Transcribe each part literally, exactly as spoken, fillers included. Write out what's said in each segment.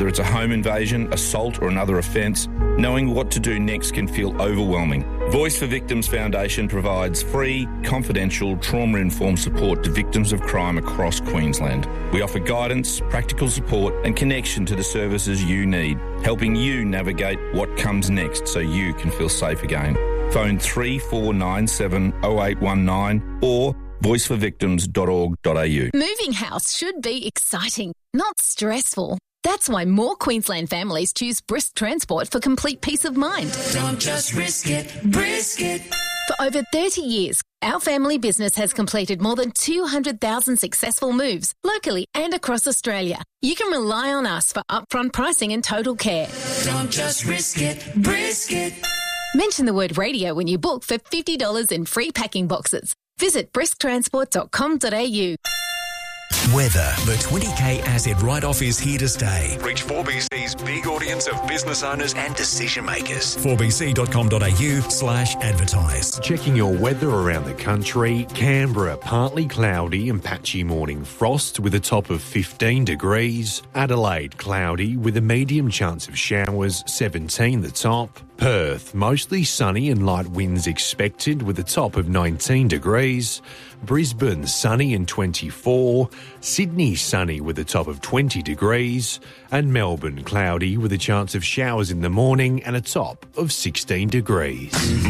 Whether it's a home invasion, assault or another offence, knowing what to do next can feel overwhelming. Voice for Victims Foundation provides free, confidential, trauma-informed support to victims of crime across Queensland. We offer guidance, practical support and connection to the services you need, helping you navigate what comes next so you can feel safe again. Phone three four nine seven oh eight one nine or voice for victims dot org dot a u. Moving house should be exciting, not stressful. That's why more Queensland families choose Brisk Transport for complete peace of mind. Don't just risk it, brisk it. For over thirty years, our family business has completed more than two hundred thousand successful moves locally and across Australia. You can rely on us for upfront pricing and total care. Don't just risk it, brisk it. Mention the word radio when you book for fifty dollars in free packing boxes. Visit brisk transport dot com dot a u. Weather. The twenty K asset write-off is here to stay. Reach four B C's big audience of business owners and decision makers. four b c dot com dot a u slash advertise. Checking your weather around the country. Canberra, partly cloudy and patchy morning frost with a top of fifteen degrees. Adelaide, cloudy with a medium chance of showers, seventeen the top. Perth, mostly sunny and light winds expected with a top of nineteen degrees. Brisbane, sunny and twenty-four. Sydney, sunny with a top of twenty degrees. And Melbourne, cloudy with a chance of showers in the morning and a top of sixteen degrees.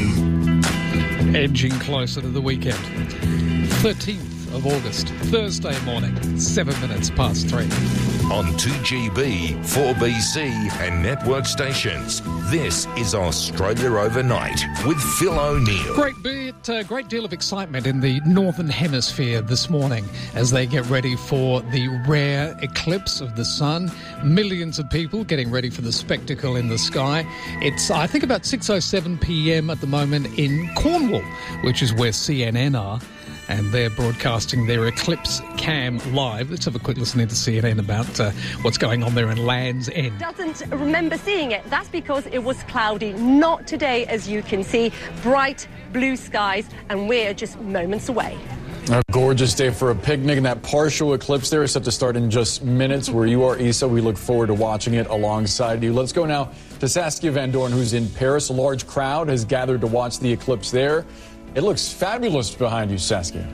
Edging closer to the weekend. thirteenth of August, Thursday morning, seven minutes past three. On two G B, four B C and network stations, this is Australia Overnight with Phil O'Neill. Great bit, uh, great deal of excitement in the Northern Hemisphere this morning as they get ready for the rare eclipse of the sun. Millions of people getting ready for the spectacle in the sky. It's, I think, about six oh seven p.m. at the moment in Cornwall, which is where C N N are. And they're broadcasting their Eclipse Cam live. Let's have a quick listen into C N N about uh, what's going on there in Land's End. Doesn't remember seeing it. That's because it was cloudy. Not today, as you can see. Bright blue skies, and we're just moments away. A gorgeous day for a picnic, and that partial eclipse there is set to start in just minutes. Where you are, Isa, we look forward to watching it alongside you. Let's go now to Saskia Van Doorn, who's in Paris. A large crowd has gathered to watch the eclipse there. It looks fabulous behind you, Saskia.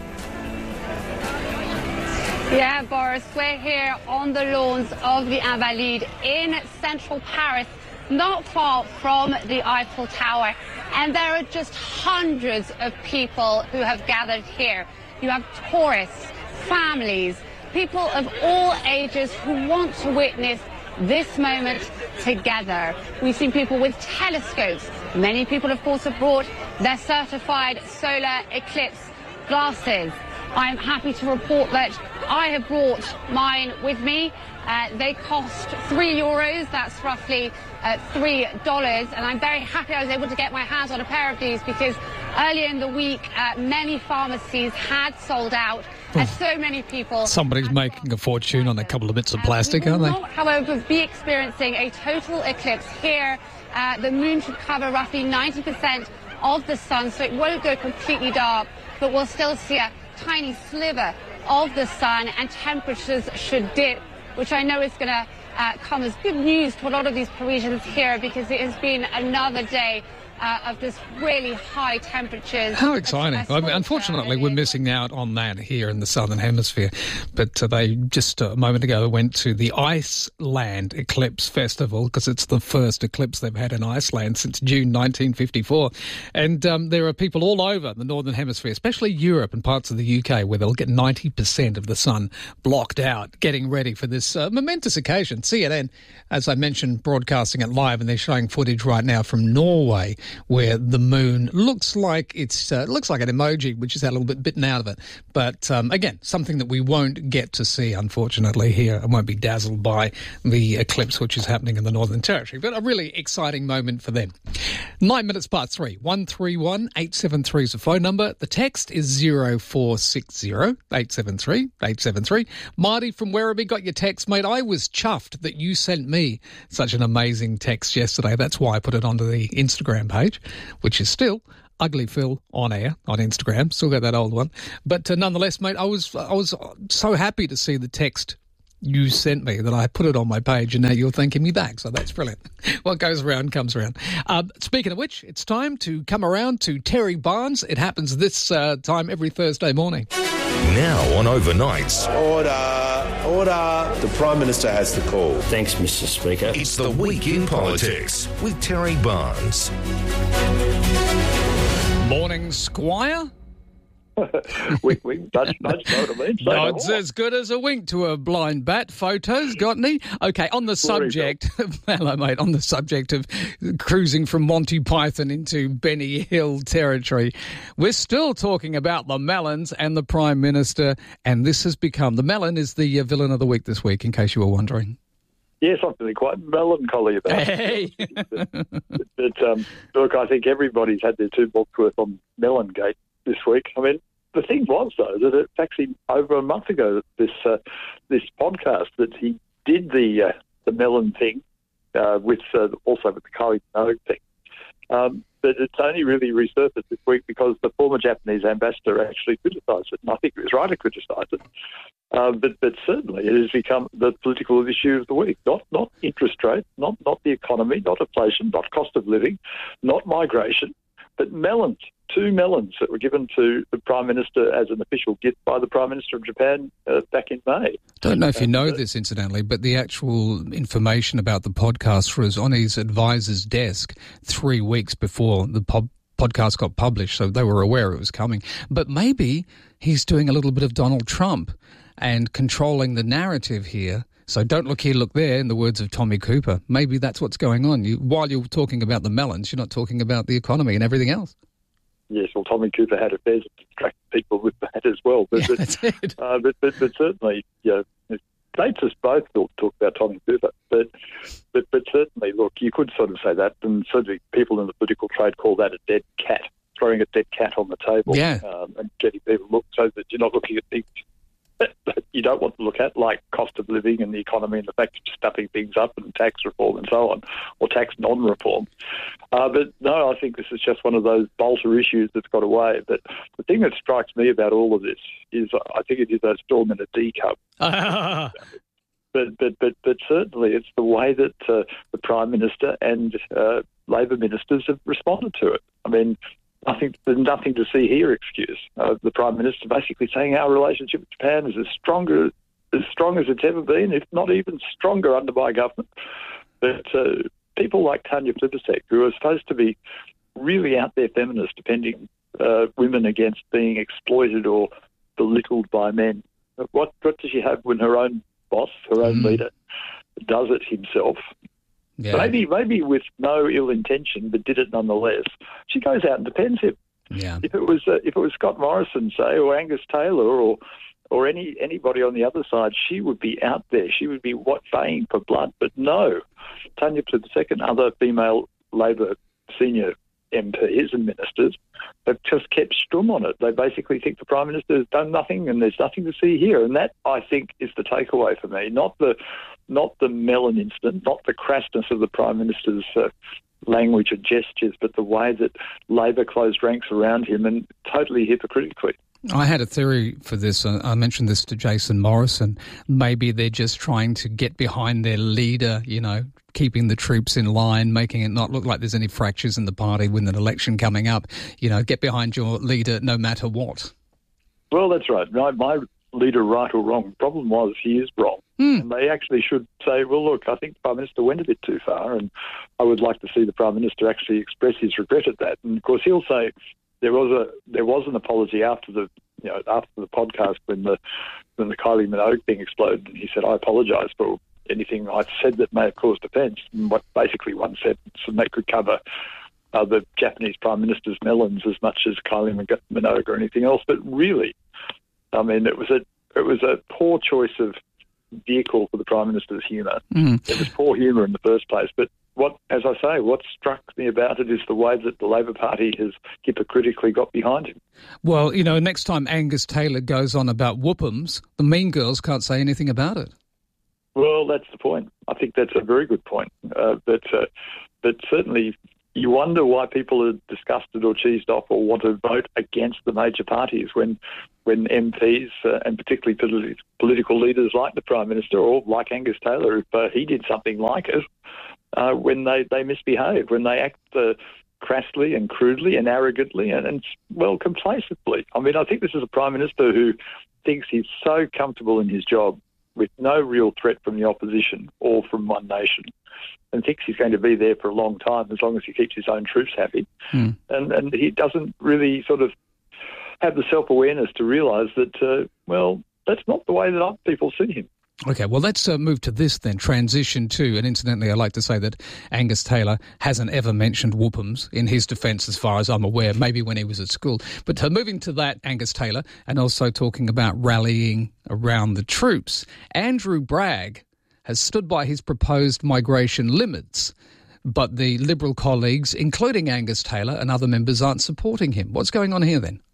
Yeah, Boris, we're here on the lawns of the Invalides in central Paris, not far from the Eiffel Tower. And there are just hundreds of people who have gathered here. You have tourists, families, people of all ages who want to witness this moment together. We've seen people with telescopes. Many people, of course, have brought their certified solar eclipse glasses. I'm happy to report that I have brought mine with me. Uh, they cost three euros. That's roughly uh, three dollars. And I'm very happy I was able to get my hands on a pair of these because earlier in the week, uh, many pharmacies had sold out. And so many people... Somebody's making a fortune on a couple of bits of plastic, aren't they? We will not, however, be experiencing a total eclipse here. Uh, the moon should cover roughly ninety percent of the sun, so it won't go completely dark, but we'll still see a tiny sliver of the sun, and temperatures should dip, which I know is going to uh, come as good news to a lot of these Parisians here because it has been another day Uh, of just really high temperatures. How exciting. I mean, unfortunately, we're missing out on that here in the Southern Hemisphere. But uh, they just uh, a moment ago went to the Iceland Eclipse Festival because it's the first eclipse they've had in Iceland since June nineteen fifty-four. And um, there are people all over the Northern Hemisphere, especially Europe and parts of the U K, where they'll get ninety percent of the sun blocked out, getting ready for this uh, momentous occasion. C N N, as I mentioned, broadcasting it live, and they're showing footage right now from Norway, where the moon looks like it's uh, looks like an emoji, which is a little bit bitten out of it. But um, again, something that we won't get to see, unfortunately, here. I won't be dazzled by the eclipse, which is happening in the Northern Territory. But a really exciting moment for them. Nine minutes past three. one three one, eight seven three is the phone number. The text is zero four six zero, eight seven three, eight seven three. Marty from Werribee got your text, mate. I was chuffed that you sent me such an amazing text yesterday. That's why I put it onto the Instagram page. Page, which is still Ugly Phil on air on Instagram. Still got that old one, but uh, nonetheless, mate, I was I was so happy to see the text you sent me that I put it on my page, and now you're thanking me back. So that's brilliant. What goes around comes around. Um, speaking of which, it's time to come around to Terry Barnes. It happens this uh, time every Thursday morning. Now on Overnights. Order, order. The Prime Minister has the call. Thanks, Mister Speaker. It's the Week in Politics with Terry Barnes. Morning, Squire. wink, wink, nudge, nudge, know what I mean? Say Nod's as good as a wink to a blind bat. Photos, got any? Okay, on the subject, hello mate, on the subject of cruising from Monty Python into Benny Hill territory, we're still talking about the Mellons and the Prime Minister, and this has become, the Mellon is the uh, villain of the week this week, in case you were wondering. Yes, I'm feeling quite melancholy about hey. it. But, but um, look, I think everybody's had their two books worth on Mellongate this week. I mean, the thing was, though, that it's actually over a month ago, this uh, this podcast, that he did the uh, the Mellon thing uh, with uh, also with the Kylie Minogue thing. Um, but it's only really resurfaced this week because the former Japanese ambassador actually criticised it, and I think it was right to criticise it. Uh, but, but certainly it has become the political issue of the week. Not not interest rate, not, not the economy, not inflation, not cost of living, not migration, but melons. Two melons that were given to the Prime Minister as an official gift by the Prime Minister of Japan uh, back in May. Don't know if you know this, incidentally, but the actual information about the podcast was on his advisor's desk three weeks before the pod- podcast got published, so they were aware it was coming. But maybe he's doing a little bit of Donald Trump and controlling the narrative here. So don't look here, look there, in the words of Tommy Cooper. Maybe that's what's going on. You, while you're talking about the melons, you're not talking about the economy and everything else. Yes, well, Tommy Cooper had affairs to distract people with that as well. But, yeah, but, uh, but, but, but certainly, you know, it dates us both to talk about Tommy Cooper. But, but but certainly, look, you could sort of say that, and certainly people in the political trade call that a dead cat, throwing a dead cat on the table, yeah. um, and getting people look so that you're not looking at things that you don't want to look at, like cost of living and the economy and the fact of stuffing things up and tax reform and so on, or tax non-reform. Uh, but no, I think this is just one of those bolter issues that's got away. But the thing that strikes me about all of this is I think it is a storm in a teacup. But, but but but certainly it's the way that uh, the Prime Minister and uh, Labor ministers have responded to it. I mean, I think there's nothing to see here excuse. Uh, the Prime Minister basically saying our relationship with Japan is as stronger, as strong as it's ever been, if not even stronger under my government. But uh, people like Tanya Plibersek, who are supposed to be really out there feminists, defending uh, women against being exploited or belittled by men, what, what does she have when her own boss, her own mm. leader, does it himself? Yeah. Maybe maybe with no ill intention, but did it nonetheless. She goes out and defends him. Yeah. If it was uh, if it was Scott Morrison, say, or Angus Taylor, or or any anybody on the other side, she would be out there. She would be what baying for blood. But no, Tanya Plibersek and other female Labor senior M Ps and ministers have just kept strum on it. They basically think the Prime Minister has done nothing and there's nothing to see here. And that, I think, is the takeaway for me. Not the not the Mellon incident, not the crassness of the Prime Minister's uh, language and gestures, but the way that Labor closed ranks around him and totally hypocritically. I had a theory for this. I mentioned this to Jason Morrison. Maybe they're just trying to get behind their leader, you know, keeping the troops in line, making it not look like there's any fractures in the party with an election coming up. You know, get behind your leader no matter what. Well, that's right. My, my leader, right or wrong, the problem was he is wrong. Mm. And they actually should say, well, look, I think the Prime Minister went a bit too far, and I would like to see the Prime Minister actually express his regret at that. And, of course, he'll say there was a there was an apology after the you know after the podcast when the when the Kylie Minogue thing exploded, and he said, I apologise for anything I said that may have caused offence. And what basically one sentence, and that could cover uh, the Japanese Prime Minister's melons as much as Kylie Minogue or anything else. But really, I mean, it was a it was a poor choice of vehicle for the Prime Minister's humour. Mm. It was poor humour in the first place. But what, as I say, what struck me about it is the way that the Labor Party has hypocritically got behind him. Well, you know, next time Angus Taylor goes on about whoopums, the Mean Girls can't say anything about it. Well, that's the point. I think that's a very good point. Uh, but uh, but certainly you wonder why people are disgusted or cheesed off or want to vote against the major parties when when M Ps uh, and particularly politi- political leaders like the Prime Minister or like Angus Taylor, if uh, he did something like it, uh, when they, they misbehave, when they act uh, crassly and crudely and arrogantly and, and, well, complacently. I mean, I think this is a Prime Minister who thinks he's so comfortable in his job with no real threat from the opposition or from One Nation, and thinks he's going to be there for a long time as long as he keeps his own troops happy. Mm. And, and he doesn't really sort of have the self-awareness to realise that, uh, well, that's not the way that other people see him. Okay, well, let's uh, move to this then, transition to, and incidentally, I like to say that Angus Taylor hasn't ever mentioned whoopums in his defence as far as I'm aware, maybe when he was at school. But uh, moving to that, Angus Taylor, and also talking about rallying around the troops, Andrew Bragg has stood by his proposed migration limits, but the Liberal colleagues, including Angus Taylor and other members, aren't supporting him. What's going on here then?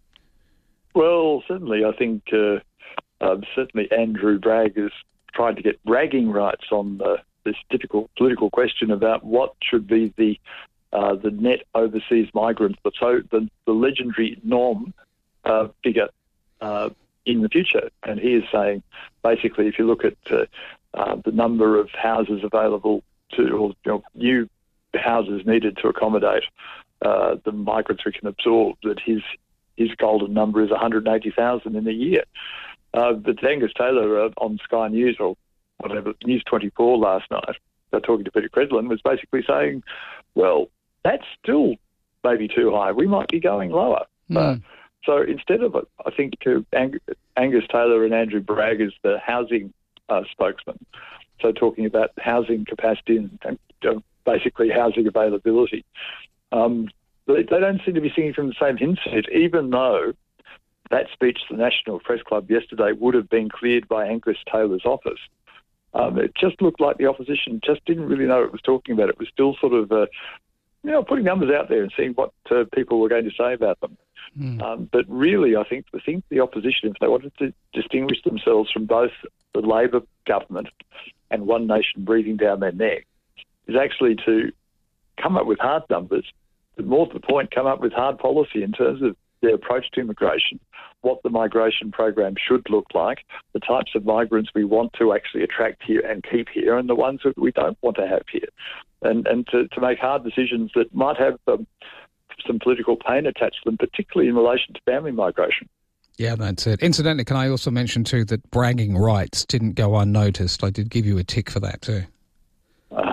Well, certainly, I think uh, uh, certainly Andrew Bragg is trying to get bragging rights on uh, this difficult political question about what should be the uh, the net overseas migrants, the, so the, the legendary norm uh, figure uh, in the future. And he is saying, basically, if you look at uh, uh, the number of houses available to, or you know, new houses needed to accommodate uh, the migrants we can absorb, that his his golden number is one hundred eighty thousand in a year. Uh, but Angus Taylor uh, on Sky News or whatever, News twenty-four last night, uh, talking to Peter Credlin, was basically saying, well, that's still maybe too high. We might be going lower. Mm. Uh, so instead of, I think, uh, Ang- Angus Taylor and Andrew Bragg as the housing uh, spokesman, so talking about housing capacity and, and uh, basically housing availability, um, they, they don't seem to be singing from the same hymn sheet, even though that speech to the National Press Club yesterday would have been cleared by Angus Taylor's office. Um, it just looked like the opposition just didn't really know what it was talking about. It was still sort of, uh, you know, putting numbers out there and seeing what uh, people were going to say about them. Mm. Um, but really, I think the thing the opposition, if they wanted to distinguish themselves from both the Labor government and One Nation breathing down their neck, is actually to come up with hard numbers, but more to the point, come up with hard policy in terms of their approach to immigration, what the migration program should look like, the types of migrants we want to actually attract here and keep here, and the ones that we don't want to have here, and and to, to make hard decisions that might have um, some political pain attached to them, particularly in relation to family migration. Yeah, that's it. Incidentally, can I also mention too that bragging rights didn't go unnoticed? I did give you a tick for that too. Uh,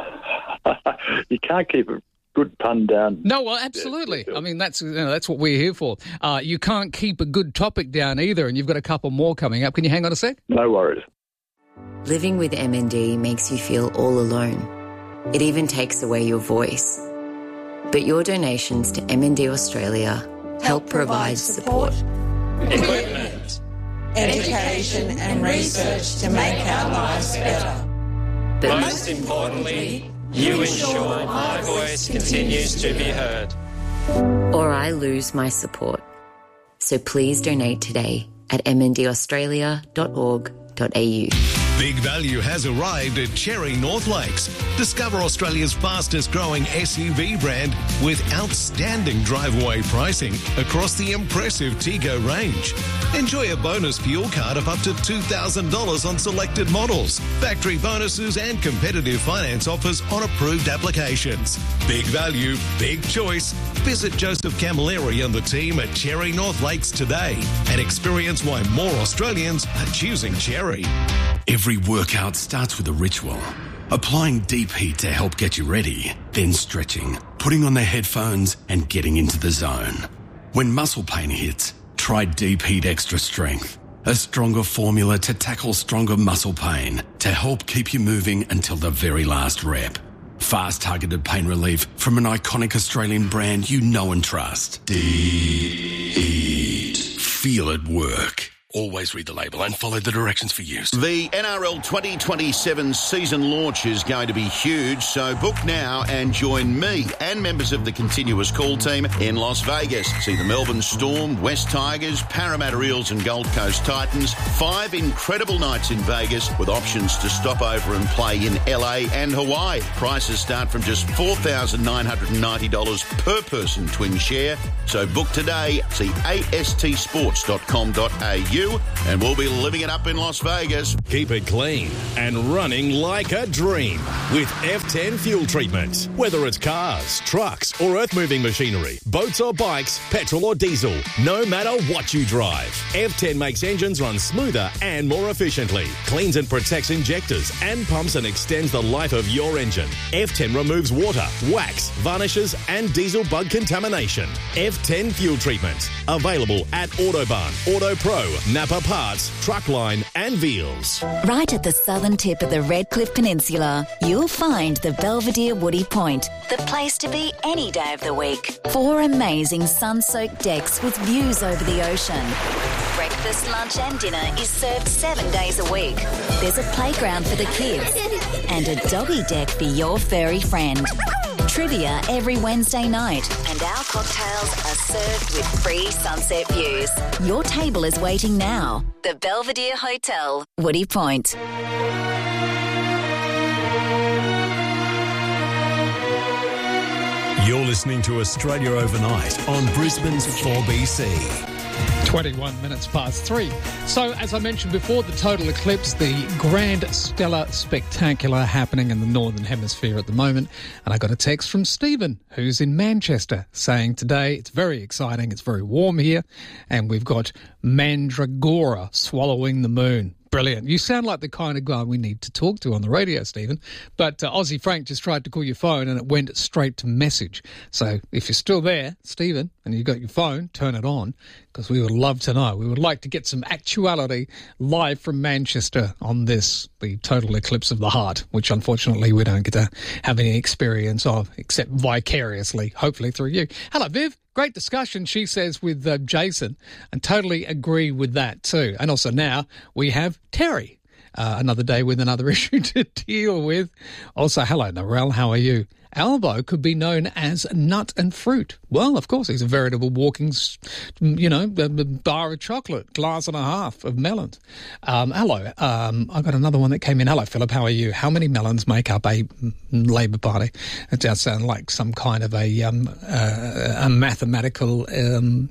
you can't keep a good pun down. No, well, absolutely. I mean, that's you know, that's what we're here for. Uh, you can't keep a good topic down either, and you've got a couple more coming up. Can you hang on a sec? No worries. Living with M N D makes you feel all alone. It even takes away your voice. But your donations to M N D Australia help, help provide support, equipment, education and research to make our lives better. But most importantly, you ensure my voice continues to be heard. Or I lose my support. So please donate today at m n d australia dot org dot a u. Big Value has arrived at Cherry North Lakes. Discover Australia's fastest growing S U V brand with outstanding drive-away pricing across the impressive Tego range. Enjoy a bonus fuel card of up to two thousand dollars on selected models, factory bonuses and competitive finance offers on approved applications. Big value, big choice. Visit Joseph Camilleri and the team at Cherry North Lakes today and experience why more Australians are choosing Cherry. Every workout starts with a ritual. Applying deep heat to help get you ready, then stretching, putting on the headphones and getting into the zone. When muscle pain hits, try Deep Heat Extra Strength, a stronger formula to tackle stronger muscle pain to help keep you moving until the very last rep. Fast targeted pain relief from an iconic Australian brand you know and trust. Deep Heat. Feel it work. Always read the label and follow the directions for use. The N R L twenty twenty-seven season launch is going to be huge, so book now and join me and members of the Continuous Call team in Las Vegas. See the Melbourne Storm, West Tigers, Parramatta Eels and Gold Coast Titans. Five incredible nights in Vegas with options to stop over and play in L A and Hawaii. Prices start from just four thousand nine hundred ninety dollars per person twin share. So book today. See a s t sports dot com dot a u and we'll be living it up in Las Vegas. Keep it clean and running like a dream with F ten fuel treatment. Whether it's cars, trucks or earth-moving machinery, boats or bikes, petrol or diesel, no matter what you drive, F ten makes engines run smoother and more efficiently, cleans and protects injectors and pumps and extends the life of your engine. F ten removes water, wax, varnishes and diesel bug contamination. F ten fuel treatment. Available at Autobahn, Auto Pro, Napa Parts, Truckline and Veals. Right at the southern tip of the Redcliffe Peninsula, you'll find the Belvedere Woody Point, the place to be any day of the week. Four amazing sun-soaked decks with views over the ocean. Breakfast, lunch and dinner is served seven days a week. There's a playground for the kids and a doggy deck for your furry friend. Trivia every Wednesday night, and our cocktails are served with free sunset views. Your table is waiting now. The Belvedere Hotel, Woody Point. You're listening to Australia Overnight on Brisbane's four B C. twenty-one minutes past three. So, as I mentioned before, the total eclipse, the grand stellar spectacular happening in the Northern Hemisphere at the moment. And I got a text from Stephen, who's in Manchester, saying today it's very exciting, it's very warm here, and we've got Mandragora swallowing the moon. Brilliant. You sound like the kind of guy we need to talk to on the radio, Stephen. But uh, Aussie Frank just tried to call your phone and it went straight to message. So if you're still there, Stephen, and you've got your phone, turn it on, because we would love to know. We would like to get some actuality live from Manchester on this, the total eclipse of the heart, which unfortunately we don't get to have any experience of, except vicariously, hopefully through you. Hello, Viv. Great discussion, she says, with uh, Jason, and totally agree with that too. And also now we have Terry, uh, another day with another issue to deal with. Also, hello, Narelle, how are you? Albo could be known as nut and fruit. Well, of course, he's a veritable walking, you know, bar of chocolate, glass and a half of melons. Um, hello, um, I got another one that came in. Hello, Philip, how are you? How many melons make up a Labor Party? It does sound like some kind of a, um, uh, a mathematical um,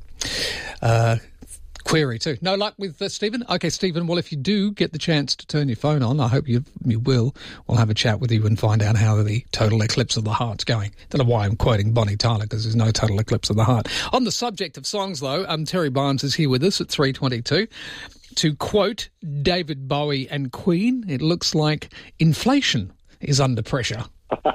uh query too. No luck with uh, Stephen? Okay, Stephen, well, if you do get the chance to turn your phone on, I hope you you will, we'll have a chat with you and find out how the total eclipse of the heart's going. Don't know why I'm quoting Bonnie Tyler, because there's no total eclipse of the heart. On the subject of songs, though, um, Terry Barnes is here with us at three twenty-two. To quote David Bowie and Queen, it looks like inflation is under pressure.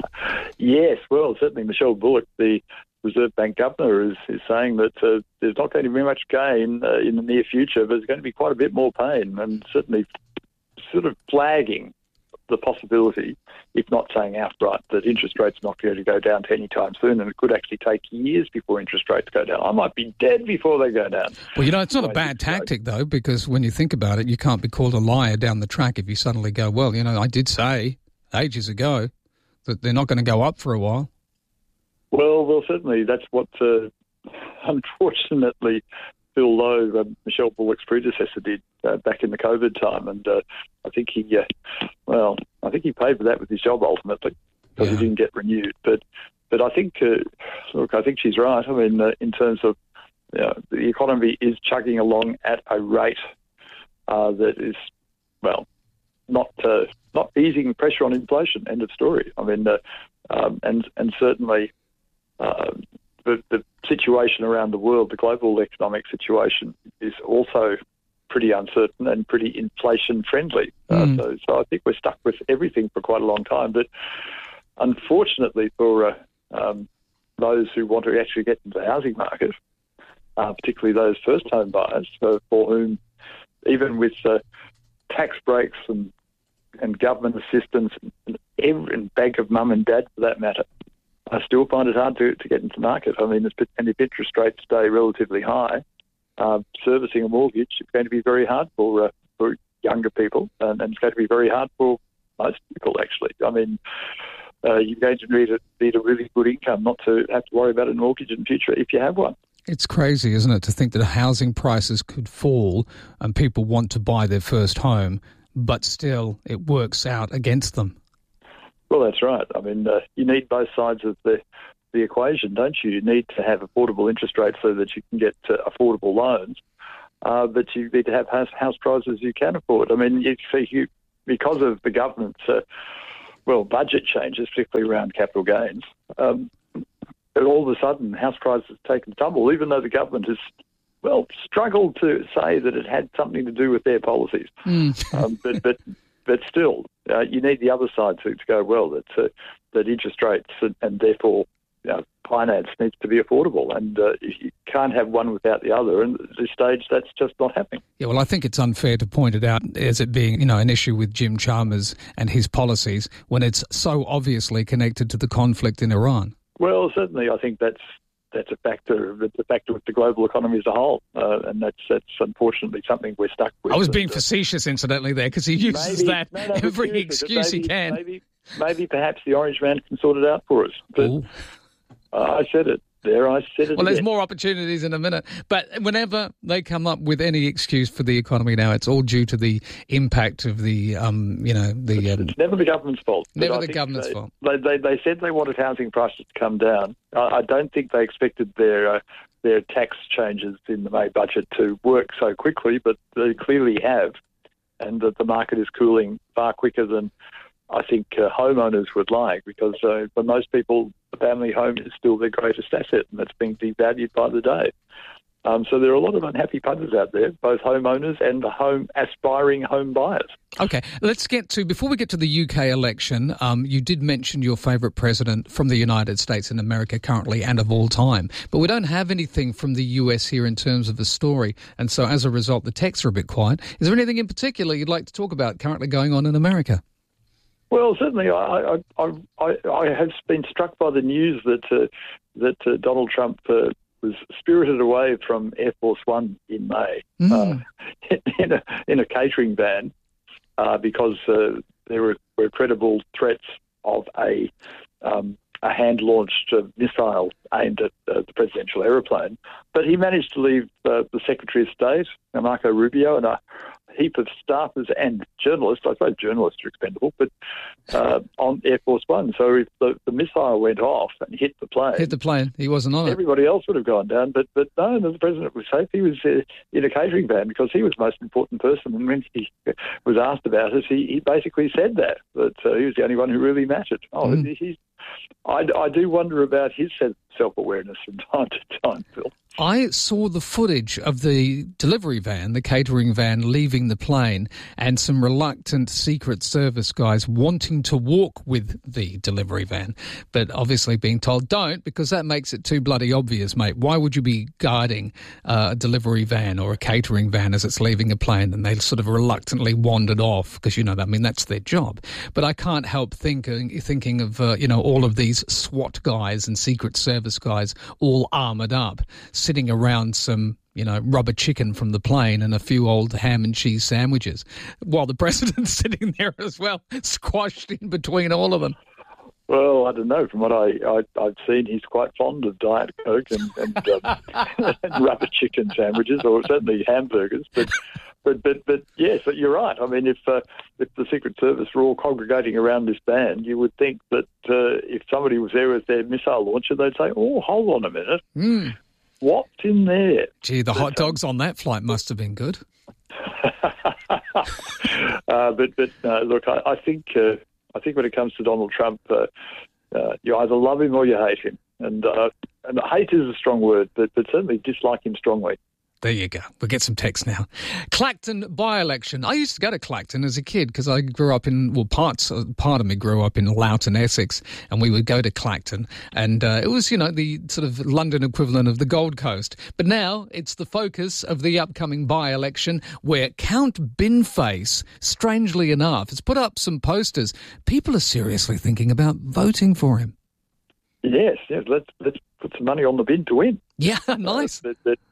Yes, well, certainly Michelle Bullock, the Reserve Bank governor, is, is saying that uh, there's not going to be much gain uh, in the near future, but there's going to be quite a bit more pain, and certainly sort of flagging the possibility, if not saying outright, that interest rates are not going to go down anytime soon, and it could actually take years before interest rates go down. I might be dead before they go down. Well, you know, it's not a bad tactic, though, because when you think about it, you can't be called a liar down the track if you suddenly go, well, you know, I did say ages ago that they're not going to go up for a while. Well, well, certainly that's what, uh, unfortunately, Phil Lowe, uh, Michelle Bullock's predecessor, did uh, back in the COVID time, and uh, I think he, uh, well, I think he paid for that with his job ultimately, because yeah. he didn't get renewed. But, but I think, uh, look, I think she's right. I mean, uh, in terms of you know, the economy is chugging along at a rate uh, that is, well, not uh, not easing pressure on inflation. End of story. I mean, uh, um, and and certainly. Uh, the, the situation around the world, the global economic situation, is also pretty uncertain and pretty inflation-friendly. Mm. Uh, so, so I think we're stuck with everything for quite a long time. But unfortunately for uh, um, those who want to actually get into the housing market, uh, particularly those first-home buyers, uh, for whom even with uh, tax breaks and, and government assistance and, every, and Bank of Mum and Dad, for that matter, I still find it hard to, to get into the market. I mean, and if interest rates stay relatively high, uh, servicing a mortgage is going to be very hard for uh, for younger people, and, and it's going to be very hard for most people, actually. I mean, uh, you're going to need a, need a really good income not to have to worry about a mortgage in the future if you have one. It's crazy, isn't it, to think that housing prices could fall and people want to buy their first home, but still it works out against them. Well, that's right. I mean, uh, you need both sides of the, the equation, don't you? You need to have affordable interest rates so that you can get uh, affordable loans, uh, but you need to have house, house prices you can afford. I mean, you see, you, because of the government's, uh, well, budget changes, particularly around capital gains, um, all of a sudden house prices have taken tumble, even though the government has, well, struggled to say that it had something to do with their policies. Mm. um, but, but but still, uh, you need the other side to, to go, well, that, uh, that interest rates and, and therefore you know, finance needs to be affordable, and uh, you can't have one without the other. And at this stage, that's just not happening. Yeah, well, I think it's unfair to point it out as it being, you know, an issue with Jim Chalmers and his policies when it's so obviously connected to the conflict in Iran. Well, certainly, I think that's that's a factor. It's a factor with the global economy as a whole, uh, and that's that's unfortunately something we're stuck with. I was being and, uh, facetious, incidentally, there, because he uses maybe, that no, no, every excuse maybe, he can. Maybe, maybe, perhaps the Orange Man can sort it out for us. But uh, I said it. There, I said it. Well, there's again. more opportunities in a minute. But whenever they come up with any excuse for the economy now, it's all due to the impact of the, um, you know, the... Um, it's never the government's fault. Never the government's they, fault. They, they, they said they wanted housing prices to come down. I, I don't think they expected their uh, their tax changes in the May budget to work so quickly, but they clearly have, and that the market is cooling far quicker than I think uh, homeowners would like, because uh, for most people, the family home is still their greatest asset, and that's being devalued by the day. Um, so there are a lot of unhappy punters out there, both homeowners and the home aspiring home buyers. Okay, let's get to, before we get to the U K election, um, you did mention your favourite president from the United States and America currently and of all time, but we don't have anything from the U S here in terms of the story, and so as a result, the texts are a bit quiet. Is there anything in particular you'd like to talk about currently going on in America? Well, certainly, I, I, I, I have been struck by the news that uh, that uh, Donald Trump uh, was spirited away from Air Force One in May mm. uh, in, a, in a catering van uh, because uh, there were, were credible threats of a um, a hand-launched uh, missile aimed at uh, the presidential aeroplane. But he managed to leave uh, the Secretary of State, Marco Rubio, and a heap of staffers and journalists, I suppose journalists are expendable, but uh, on Air Force One. So if the, the missile went off and hit the plane... Hit the plane. He wasn't on it. Everybody else would have gone down. But but no, the president was safe. He was uh, in a catering van because he was the most important person. And when he was asked about it, he, he basically said that, that uh, he was the only one who really mattered. Oh, mm. he's... I, I do wonder about his self-awareness from time to time, Phil. I saw the footage of the delivery van, the catering van, leaving the plane, and some reluctant Secret Service guys wanting to walk with the delivery van, but obviously being told, don't, because that makes it too bloody obvious, mate. Why would you be guarding uh, a delivery van or a catering van as it's leaving a plane? And they sort of reluctantly wandered off because, you know, I mean, that's their job. But I can't help thinking, thinking of, uh, you know, all of these SWAT guys and Secret Service guys all armoured up, sitting around some, you know, rubber chicken from the plane and a few old ham and cheese sandwiches, while the president's sitting there as well, squashed in between all of them. Well, I don't know. From what I, I, I've seen, he's quite fond of Diet Coke and, and, um, and rubber chicken sandwiches, or certainly hamburgers. But, but, but, but yes, but you're right. I mean, if uh, if the Secret Service were all congregating around this band, you would think that uh, if somebody was there with their missile launcher, they'd say, "Oh, hold on a minute." Mm. What's in there? Gee, the hot dogs on that flight must have been good. uh, but but uh, look, I, I think uh, I think when it comes to Donald Trump, uh, uh, you either love him or you hate him, and uh, and hate is a strong word, but but certainly dislike him strongly. There you go. We'll get some text now. Clacton by-election. I used to go to Clacton as a kid because I grew up in, well, parts, part of me grew up in Loughton, Essex, and we would go to Clacton. And uh, it was, you know, the sort of London equivalent of the Gold Coast. But now it's the focus of the upcoming by-election where Count Binface, strangely enough, has put up some posters. People are seriously thinking about voting for him. Yes, yes. Let's, let's put some money on the bin to win. Yeah, nice. Uh, but, but,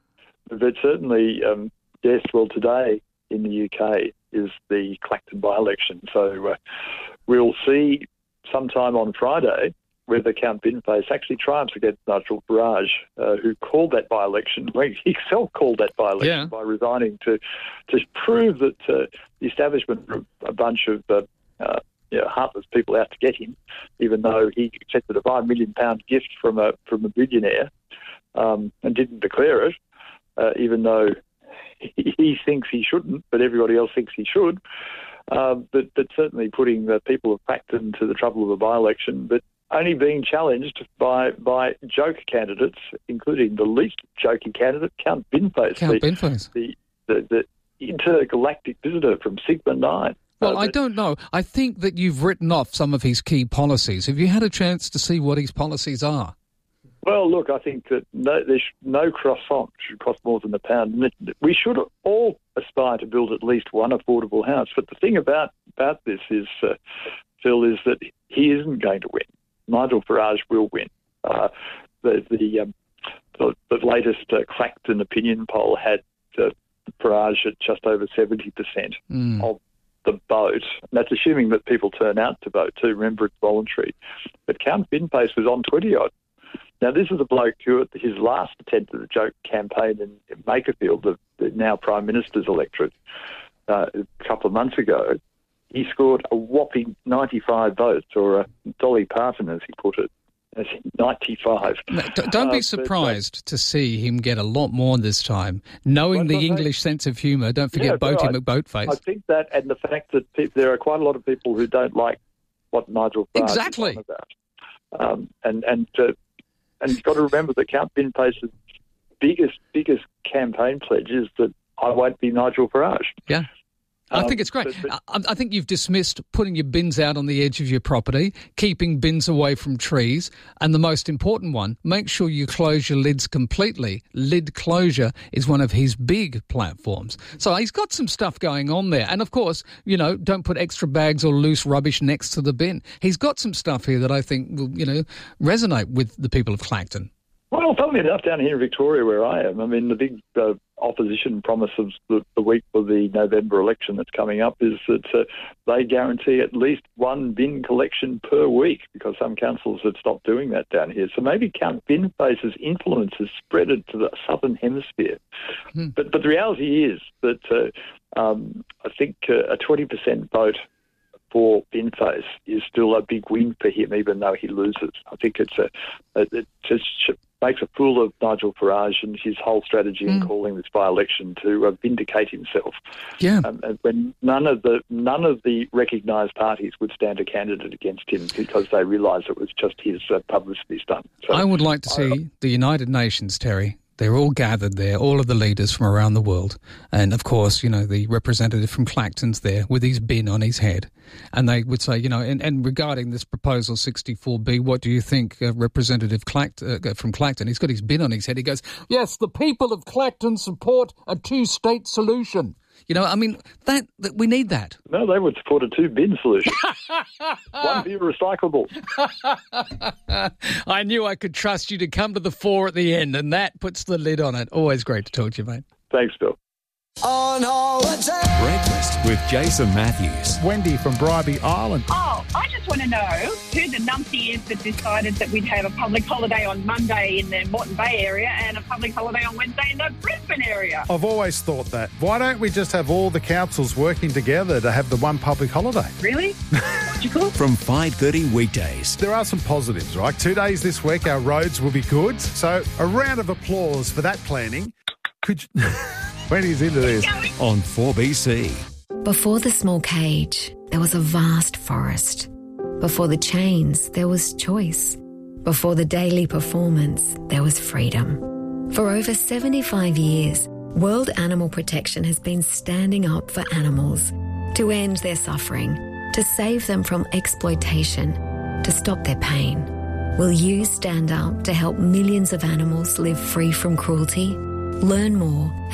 but certainly, um, yes, well, today in the U K is the Clacton by-election. So uh, we'll see sometime on Friday whether Count Binface actually triumphs against Nigel Farage, uh, who called that by-election. Well, he himself called that by-election yeah. by resigning to to prove that uh, the establishment were a bunch of uh, uh, you know, heartless people out to get him, even though he accepted a five million pound gift from a from a billionaire um, and didn't declare it, uh, even though he, he thinks he shouldn't, but everybody else thinks he should. Uh, but, but certainly putting the people of Clacton to the trouble of a by-election, but only being challenged by by joke candidates, including the least jokey candidate, Count Binface. Count the, Binface. The, the, the intergalactic visitor from Sigma nine. Well, uh, I don't know. I think that you've written off some of his key policies. Have you had a chance to see what his policies are? Well, look, I think that no, there's no croissant should cost more than a pound. We should all aspire to build at least one affordable house. But the thing about, about this is, uh, Phil, is that he isn't going to win. Nigel Farage will win. Uh, the the, um, the the latest uh, Clacton opinion poll had uh, Farage at just over seventy percent mm. of the vote. And that's assuming that people turn out to vote too. Remember, it's voluntary. But Count Binface was on twenty-odd. Now, this is a bloke who, at his last attempt at a joke campaign in, in Makerfield, the, the now Prime Minister's electorate, uh, a couple of months ago, he scored a whopping ninety-five votes, or a Dolly Parton, as he put it, as ninety-five. No, don't be uh, surprised but, uh, to see him get a lot more this time. Knowing the English say, sense of humour, don't forget yeah, Boaty I, McBoatface. I think that, and the fact that pe- there are quite a lot of people who don't like what Nigel Farage exactly. is on about. Um, and and uh, and you've got to remember that Count Binface's biggest, biggest campaign pledge is that I won't be Nigel Farage. Yeah. I Um, think it's great. but- but- I, I think you've dismissed putting your bins out on the edge of your property, keeping bins away from trees, and the most important one, make sure you close your lids completely. Lid closure is one of his big platforms. So he's got some stuff going on there. And, of course, you know, don't put extra bags or loose rubbish next to the bin. He's got some stuff here that I think will, you know, resonate with the people of Clacton. Well, funnily enough, down here in Victoria where I am, I mean, the big uh, opposition promise of the, the week for the November election that's coming up is that uh, they guarantee at least one bin collection per week, because some councils have stopped doing that down here. So maybe Count Binface's influence has spread it to the southern hemisphere. Hmm. But but the reality is that uh, um, I think uh, a twenty percent vote for Binface is still a big win for him, even though he loses. I think it's a, it just makes a fool of Nigel Farage and his whole strategy in Mm. calling this by-election to uh, vindicate himself. Yeah. Um, and when none of the none of the recognised parties would stand a candidate against him because they realised it was just his uh, publicity stunt. So I would like to see I, the United Nations, Terry. They're all gathered there, all of the leaders from around the world. And, of course, you know, the representative from Clacton's there with his bin on his head. And they would say, you know, and, and regarding this proposal sixty-four B, what do you think, uh, Representative Clact- uh, from Clacton? He's got his bin on his head. He goes, yes, the people of Clacton support a two-state solution. You know, I mean, that, that we need that. no, they would support a two-bin solution. One be recyclable. I knew I could trust you to come to the fore at the end, and that puts the lid on it. Always great to talk to you, mate. Thanks, Bill. On holiday. Breakfast with Jason Matthews. Wendy from Bribie Island. Oh, I just want to know who the numpty is that decided that we'd have a public holiday on Monday in the Moreton Bay area and a public holiday on Wednesday in the Brisbane area. I've always thought that. Why don't we just have all the councils working together to have the one public holiday? Really? Logical? From five thirty weekdays. There are some positives, right? Two days this week, our roads will be good. So a round of applause for that planning. Could you... Wendy's into this. On four B C. Before the small cage, there was a vast forest. Before the chains, there was choice. Before the daily performance, there was freedom. For over seventy-five years, World Animal Protection has been standing up for animals to end their suffering, to save them from exploitation, to stop their pain. Will you stand up to help millions of animals live free from cruelty? Learn more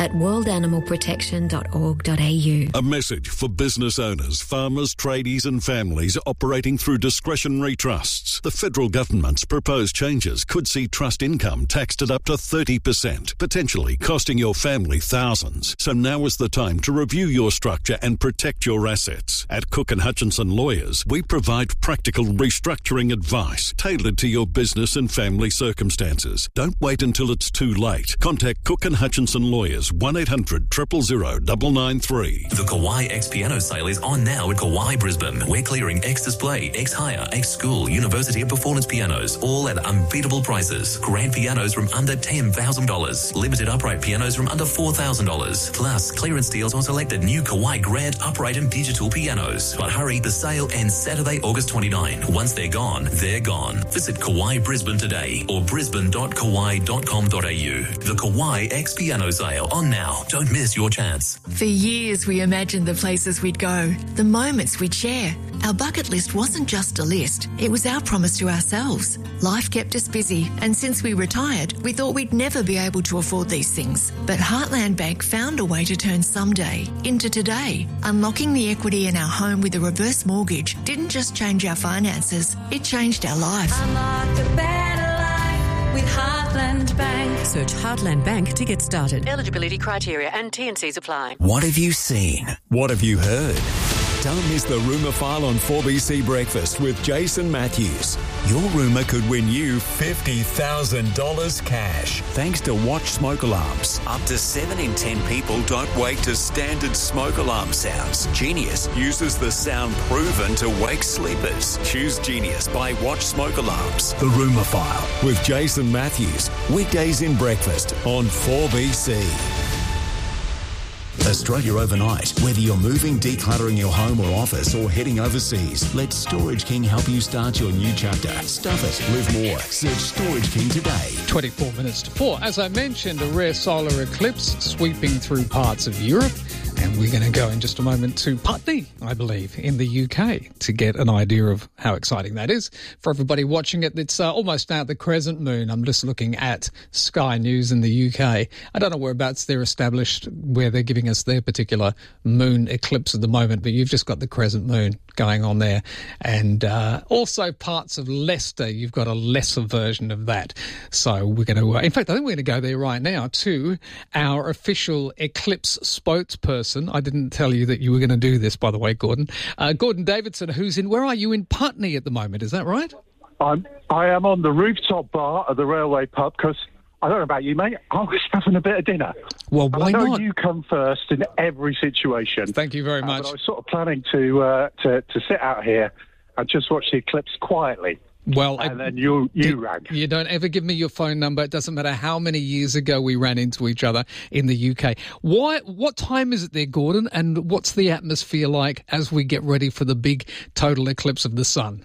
at world animal protection dot org dot a u. A message for business owners, farmers, tradies and families operating through discretionary trusts. The federal government's proposed changes could see trust income taxed at up to thirty percent, potentially costing your family thousands. So now is the time to review your structure and protect your assets. At Cook and Hutchinson Lawyers, we provide practical restructuring advice tailored to your business and family circumstances. Don't wait until it's too late. Contact Cook and Hutchinson Lawyers, one eight hundred, zero zero zero, nine nine three. The Kawai X Piano sale is on now at Kawai Brisbane. We're clearing X Display, X Hire, X School, University of Performance pianos, all at unbeatable prices. Grand pianos from under ten thousand dollars. Limited upright pianos from under four thousand dollars. Plus, clearance deals on selected new Kawai Grand upright and digital pianos. But hurry, the sale ends Saturday, August twenty-ninth. Once they're gone, they're gone. Visit Kawai Brisbane today or brisbane dot kawai dot com dot a u. The Kawai X Piano sale on now. Don't miss your chance. For years, we imagined the places we'd go, the moments we'd share. Our bucket list wasn't just a list, it was our promise to ourselves. Life kept us busy, and since we retired, we thought we'd never be able to afford these things. But Heartland Bank found a way to turn someday into today. Unlocking the equity in our home with a reverse mortgage didn't just change our finances, it changed our life. Unlock a better life with Heartland Bank. Search Heartland Bank to get started. Eligibility criteria and T and Cs apply. What have you seen? What have you heard? Don't miss the Rumour File on four B C Breakfast with Jason Matthews. Your rumour could win you fifty thousand dollars cash. Thanks to Watch Smoke Alarms. Up to seven in ten people don't wake to standard smoke alarm sounds. Genius uses the sound proven to wake sleepers. Choose Genius by Watch Smoke Alarms. The Rumour File with Jason Matthews. Weekdays in breakfast on four B C. Australia Overnight. Whether you're moving, decluttering your home or office, or heading overseas, let Storage King help you start your new chapter. Stuff it, live more. Search Storage King today. twenty-four minutes to four. As I mentioned, a rare solar eclipse sweeping through parts of Europe. And we're going to go in just a moment to Putney, I believe, in the U K to get an idea of how exciting that is. For everybody watching it, it's uh, almost now the crescent moon. I'm just looking at Sky News in the U K. I don't know whereabouts they're established, where they're giving us their particular moon eclipse at the moment, but you've just got the crescent moon going on there. And uh, also parts of Leicester, you've got a lesser version of that. So we're going to, uh, in fact, I think we're going to go there right now to our official eclipse spokesperson. I didn't tell you that you were going to do this, by the way, Gordon. Uh, Gordon Davidson, who's in, where are you in Putney at the moment? Is that right? I'm, I am on the rooftop bar at the railway pub because, I don't know about you, mate, I was having a bit of dinner. Well, why and I know not? You come first in every situation. Thank you very Uh, much. but I was sort of planning to, uh, to, to sit out here and just watch the eclipse quietly. Well, and I, then you you did, rang. You don't ever give me your phone number. It doesn't matter how many years ago we ran into each other in the U K. Why? What time is it there, Gordon? And what's the atmosphere like as we get ready for the big total eclipse of the sun?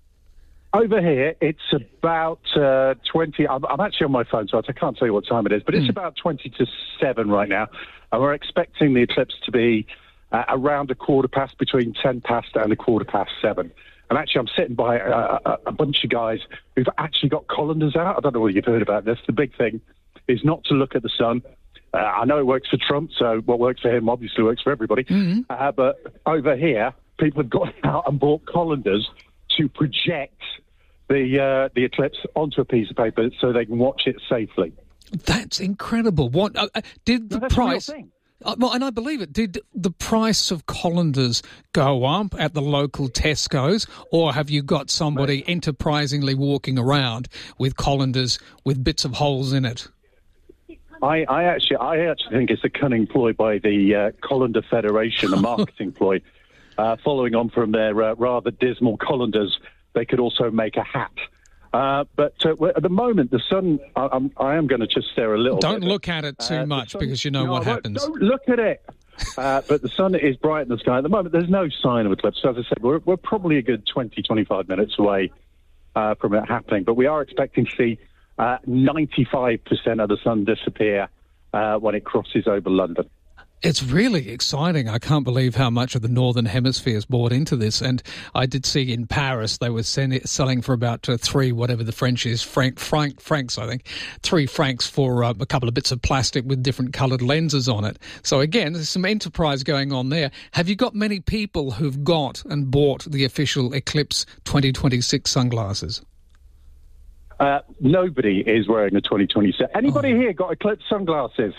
Over here, it's about uh, twenty. I'm, I'm actually on my phone, so I can't tell you what time it is, but it's Mm. about twenty to seven right now, and we're expecting the eclipse to be uh, around a quarter past, between ten past and a quarter past seven. And actually, I'm sitting by a, a, a bunch of guys who've actually got colanders out. I don't know whether you've heard about this. The big thing is not to look at the sun. Uh, I know it works for Trump, so what works for him obviously works for everybody. Mm-hmm. Uh, but over here, people have gone out and bought colanders to project the uh, the eclipse onto a piece of paper so they can watch it safely. That's incredible. What uh, uh, did the No, that's a real price? thing. Uh, well, and I believe it. Did the price of colanders go up at the local Tesco's, or have you got somebody enterprisingly walking around with colanders with bits of holes in it? I, I actually, I actually think it's a cunning ploy by the uh, Colander Federation, a marketing ploy. Uh, following on from their uh, rather dismal colanders, they could also make a hat. Uh, but uh, at the moment, the sun, I, I'm, I am going to just stare a little Don't bit. look at it too Uh, much sun- because you know No, what I won't- happens. Don't look at it. Uh, but the sun is bright in the sky. At the moment, there's no sign of eclipse. So as I said, we're, we're probably a good twenty, twenty-five minutes away uh, from it happening. But we are expecting to see uh, ninety-five percent of the sun disappear uh, when it crosses over London. It's really exciting. I can't believe how much of the Northern Hemisphere is bought into this. And I did see in Paris they were send- selling for about uh, three, whatever the French is, franc, franc, francs, I think, three francs for uh, a couple of bits of plastic with different coloured lenses on it. So again, there's some enterprise going on there. Have you got many people who've got and bought the official Eclipse twenty twenty-six sunglasses? Uh, nobody is wearing the twenty twenty-six. Anybody Oh. here got Eclipse sunglasses?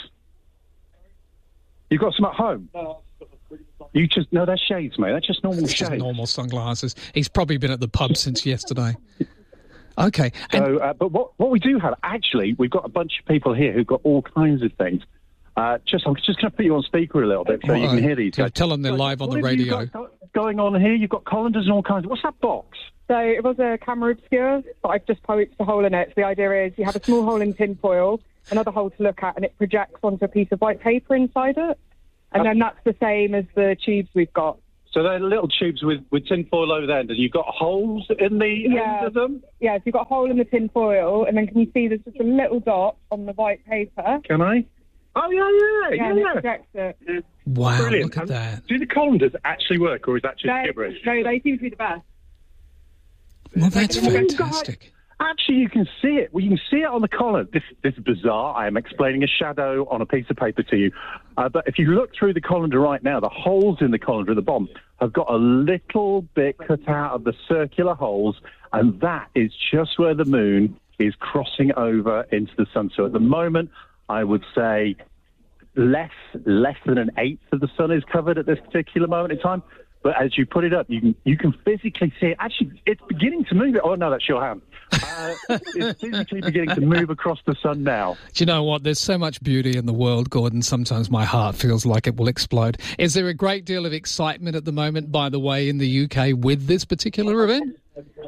You got some at home? You just no, they're shades, mate. They're just normal It's shades. just normal sunglasses. He's probably been at the pub since yesterday. Okay. So, uh, but what what we do have actually, we've got a bunch of people here who've got all kinds of things. Uh, just I'm just going to put you on speaker a little bit so Well, you can hear these yeah, guys. tell them they're live on What the have you radio. got going on here? You've got colanders and all kinds. Of, what's that box? So it was a camera obscure, but I've just poked a hole in it. So the idea is you have a small hole in tin foil, another hole to look at, and it projects onto a piece of white paper inside it. And then that's the same as the tubes we've got. So they're little tubes with, with tin foil over there, and you've got holes in the Yeah. ends of them? Yeah, so you've got a hole in the tin foil, and then can you see there's just a little dot on the white paper? Can I? Oh, yeah, yeah, Yeah, yeah. and it yeah. projects it. Wow, Brilliant. look at And that. Do the colanders actually work, or is that just No, gibberish? no, they seem to be the best. Well, that's Oh, fantastic. Actually, you can see it. Well, you can see it on the collar. This, this is bizarre. I am explaining a shadow on a piece of paper to you. Uh, but if you look through the colander right now, the holes in the colander at the bottom have got a little bit cut out of the circular holes, and that is just where the moon is crossing over into the sun. So at the moment, I would say less less than an eighth of the sun is covered at this particular moment in time. But as you put it up, you can you can physically see it. Actually, it's beginning to move. Oh, no, that's your hand. Uh, it's physically beginning to move across the sun now. Do you know what? There's so much beauty in the world, Gordon. Sometimes my heart feels like it will explode. Is there a great deal of excitement at the moment, by the way, in the U K with this particular event?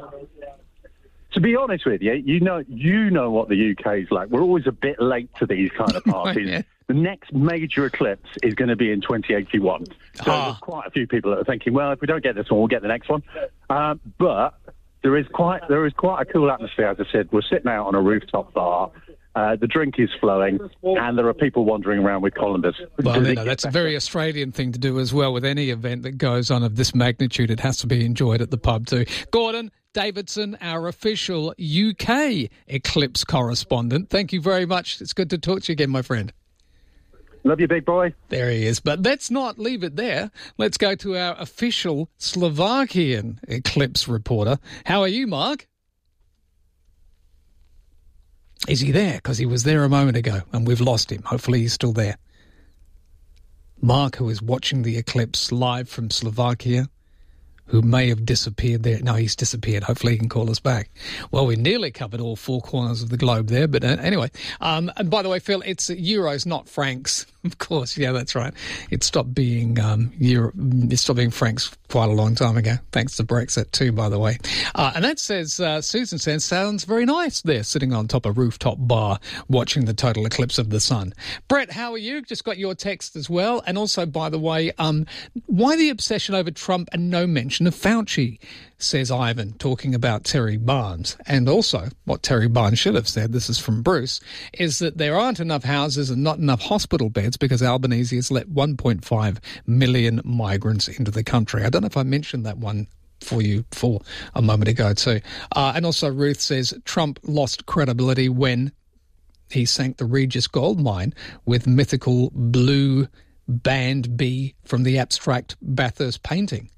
To be honest with you, you know you know what the U K is like. We're always a bit late to these kind of parties. Yeah. The next major eclipse is going to be in twenty eighty-one. So Ah. there's quite a few people that are thinking, well, if we don't get this one, we'll get the next one. Um, but there is quite there is quite a cool atmosphere. As I said, we're sitting out on a rooftop bar. Uh, the drink is flowing, and there are people wandering around with colanders. Well, you know, that's a very Australian thing to do as well with any event that goes on of this magnitude. It has to be enjoyed at the pub too. Gordon Davidson, our official U K Eclipse correspondent. Thank you very much. It's good to talk to you again, my friend. Love you, big boy. There he is. But let's not leave it there. Let's go to our official Slovakian Eclipse reporter. How are you, Mark? Is he there? Because he was there a moment ago and we've lost him. Hopefully he's still there. Mark, who is watching the eclipse live from Slovakia, who may have disappeared there. No, he's disappeared. Hopefully he can call us back. Well, we nearly covered all four corners of the globe there, but uh, anyway. Um, and by the way, Phil, it's euros, not francs. Of course, yeah, that's right. It stopped being um, Euro, it stopped being francs quite a long time ago, thanks to Brexit too, by the way. Uh, and that says, uh, Susan says, sounds very nice there, sitting on top of a rooftop bar, watching the total eclipse of the sun. Brett, how are you? Just got your text as well. And also, by the way, um, why the obsession over Trump and no mention of Fauci, says Ivan, talking about Terry Barnes. And also, what Terry Barnes should have said, this is from Bruce, is that there aren't enough houses and not enough hospital beds because Albanese has let one point five million migrants into the country. I don't know if I mentioned that one for you for a moment ago too. Uh, and also Ruth says Trump lost credibility when he sank the Regis gold mine with mythical blue band B from the abstract Bathurst painting.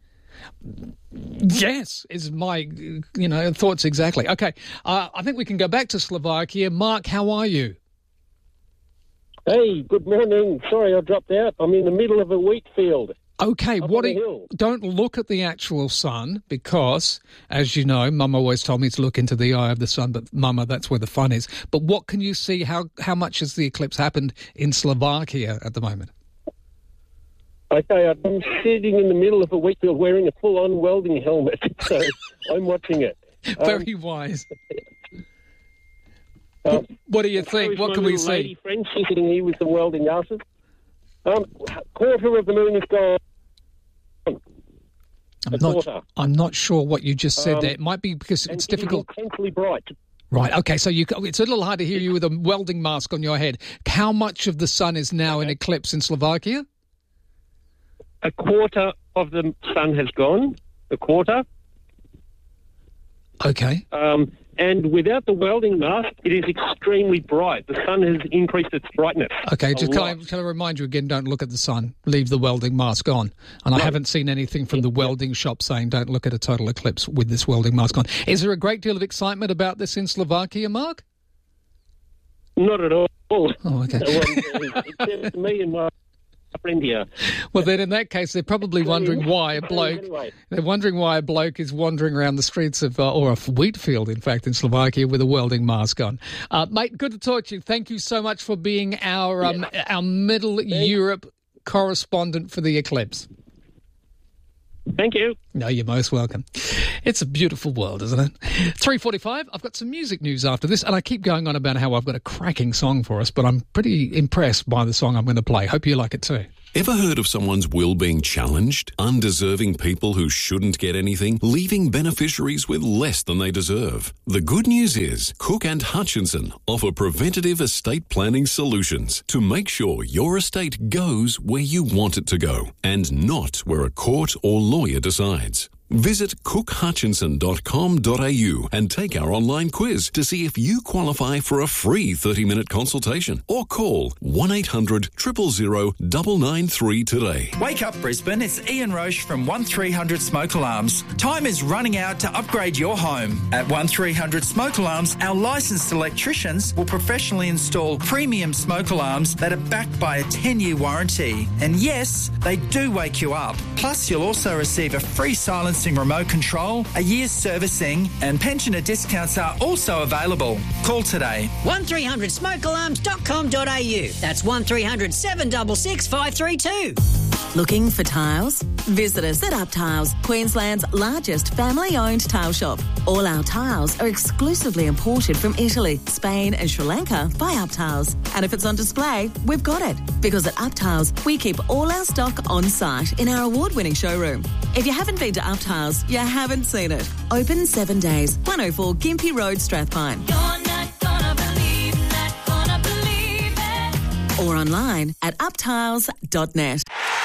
Yes, is my, you know, thoughts exactly. Okay, uh, I think we can go back to Slovakia. Mark, how are you? Hey, good morning. Sorry I dropped out. I'm in the middle of a wheat field. Okay, Up what on are the you, hill. don't look at the actual sun because, as you know, Mum always told me to look into the eye of the sun, but Mama, that's where the fun is. But what can you see? How how much has the eclipse happened in Slovakia at the moment? Okay, I'm sitting in the middle of a wheat field wearing a full-on welding helmet, so I'm watching it. Um, Very wise. um, What do you think? so is What my can we little see? lady friend sitting here with the welding glasses. Um, quarter of the moon is gone. I'm a not. quarter. I'm not sure what you just said Um, there. It might be because and it's it is difficult. intensely bright. Right. Okay. So you. It's a little hard to hear you with a welding mask on your head. How much of the sun is now in eclipse in Slovakia? a quarter of the sun has gone, a quarter. Okay. Um, and without the welding mask, it is extremely bright. The sun has increased its brightness. Okay, a just can I, lot. can I remind you again, don't look at the sun. Leave the welding mask on. And I No. haven't seen anything from the welding shop saying don't look at a total eclipse with this welding mask on. Is there a great deal of excitement about this in Slovakia, Mark? Not at all. Oh, okay. No one, except me and my friend here. Well, then in that case, they're probably wondering why a bloke. Anyway. They're wondering why a bloke is wandering around the streets of, uh, or a wheat field, in fact, in Slovakia with a welding mask on. Uh, mate, good to talk to you. Thank you so much for being our um, our Middle Europe correspondent for the eclipse. Thank you. No, you're most welcome. It's a beautiful world, isn't it? three forty-five, I've got some music news after this, and I keep going on about how I've got a cracking song for us, but I'm pretty impressed by the song I'm going to play. Hope you like it too. Ever heard of someone's will being challenged? Undeserving people who shouldn't get anything, leaving beneficiaries with less than they deserve. The good news is Cook and Hutchinson offer preventative estate planning solutions to make sure your estate goes where you want it to go and not where a court or lawyer decides. Visit cook hutchinson dot com dot a u and take our online quiz to see if you qualify for a free thirty-minute consultation or call one eight hundred zero zero zero nine nine three today. Wake up Brisbane, it's Ian Roche from one three hundred Smoke Alarms. Time is running out to upgrade your home. At one three hundred Smoke Alarms, our licensed electricians will professionally install premium smoke alarms that are backed by a ten-year warranty. And yes, they do wake you up. Plus, you'll also receive a free silence remote control, a year's servicing, and pensioner discounts are also available. Call today. one three hundred smoke alarms dot com dot a u. That's one three hundred seven six six five three two. Looking for tiles? Visit us at Up Tiles, Queensland's largest family-owned tile shop. All our tiles are exclusively imported from Italy, Spain and Sri Lanka by Up Tiles. And if it's on display, we've got it. Because at Up Tiles, we keep all our stock on site in our award-winning showroom. If you haven't been to Up Tiles, you haven't seen it. Open seven days, one oh four Gympie Road, Strathpine. You're not gonna believe, not gonna believe it. Or online at up tiles dot net.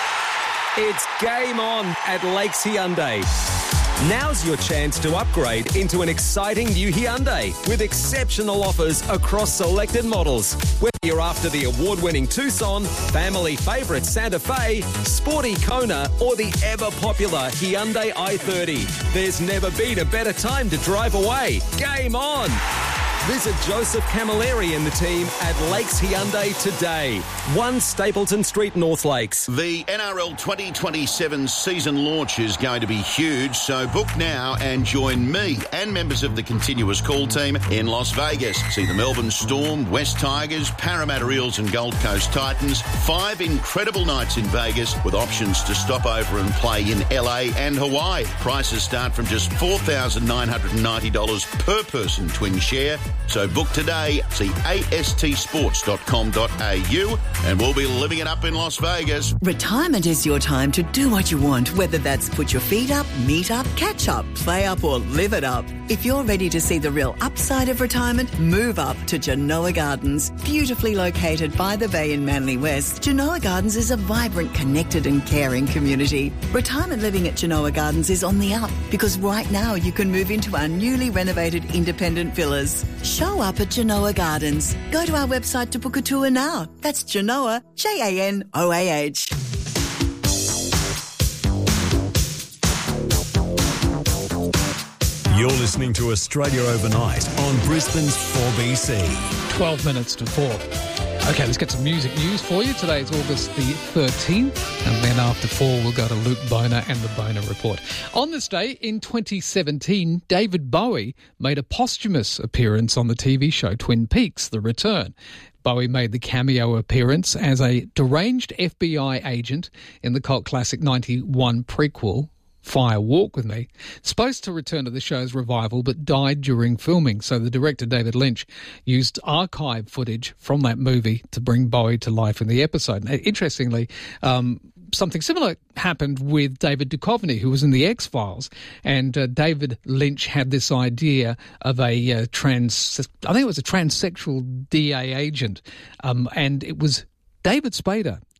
It's game on at Lakes Hyundai. Now's your chance to upgrade into an exciting new Hyundai with exceptional offers across selected models. Whether you're after the award-winning Tucson, family favourite Santa Fe, sporty Kona, or the ever-popular Hyundai i thirty, there's never been a better time to drive away. Game on! Visit Joseph Camilleri and the team at Lakes Hyundai today. one Stapleton Street, North Lakes. The N R L twenty twenty-seven season launch is going to be huge, so book now and join me and members of the continuous call team in Las Vegas. See the Melbourne Storm, West Tigers, Parramatta Eels and Gold Coast Titans. Five incredible nights in Vegas with options to stop over and play in L A and Hawaii. Prices start from just four thousand nine hundred ninety dollars per person twin share. So book today, see a s t sports dot com dot a u, and we'll be living it up in Las Vegas. Retirement is your time to do what you want, whether that's put your feet up, meet up, catch up, play up or live it up. If you're ready to see the real upside of retirement, move up to Genoa Gardens. Beautifully located by the bay in Manly West, Genoa Gardens is a vibrant, connected and caring community. Retirement living at Genoa Gardens is on the up because right now you can move into our newly renovated independent villas. Show up at Genoa Gardens. Go to our website to book a tour now. That's Genoa, J A N O A H. You're listening to Australia Overnight on Brisbane's four B C. twelve minutes to four. Okay, let's get some music news for you. Today is August the thirteenth, and then after four we'll go to Luke Boner and the Boner Report. On this day in twenty seventeen, David Bowie made a posthumous appearance on the T V show Twin Peaks: The Return. Bowie made the cameo appearance as a deranged F B I agent in the cult classic ninety-one prequel, Fire Walk With Me, supposed to return to the show's revival but died during filming. So the director, David Lynch, used archive footage from that movie to bring Bowie to life in the episode. And interestingly, um, something similar happened with David Duchovny, who was in The X-Files. And uh, David Lynch had this idea of a uh, trans, I think it was a transsexual D A agent. Um, and it was David Spader.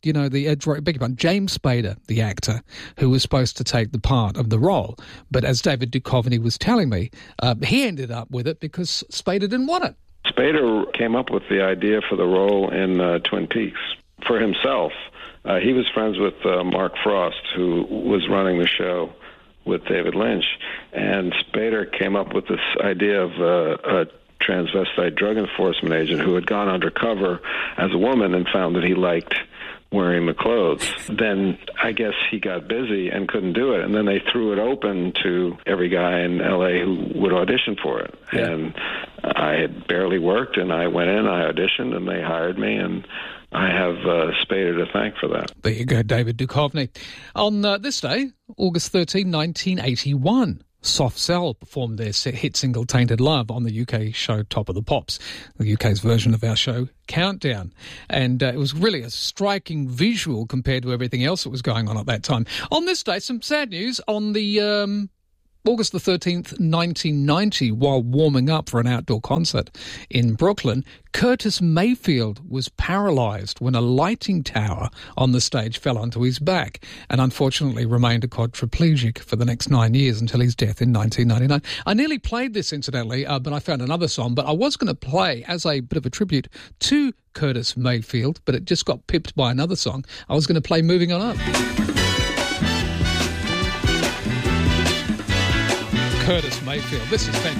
you know, the Ed, beg your pardon, James Spader, the actor, who was supposed to take the part of the role. But as David Duchovny was telling me, uh, he ended up with it because Spader didn't want it. Spader came up with the idea for the role in uh, Twin Peaks for himself. Uh, he was friends with uh, Mark Frost, who was running the show with David Lynch, and Spader came up with this idea of uh, a transvestite drug enforcement agent who had gone undercover as a woman and found that he liked wearing the clothes. Then I guess he got busy and couldn't do it, and then they threw it open to every guy in L A who would audition for it. Yeah. And I had barely worked, and I went in, I auditioned, and they hired me, and I have uh, Spader to thank for that. There you go, David Duchovny. On uh, this day, August thirteenth, nineteen eighty-one, Soft Cell performed their hit single Tainted Love on the U K show Top of the Pops, the U K's version of our show Countdown. And uh, it was really a striking visual compared to everything else that was going on at that time. On this day, some sad news. On the um, August the thirteenth, nineteen ninety, while warming up for an outdoor concert in Brooklyn, Curtis Mayfield was paralysed when a lighting tower on the stage fell onto his back and unfortunately remained a quadriplegic for the next nine years until his death in nineteen ninety-nine. I nearly played this, incidentally, uh, but I found another song, but I was going to play as a bit of a tribute to Curtis Mayfield, but it just got pipped by another song. I was going to play Moving On Up. Curtis Mayfield. This is fantastic.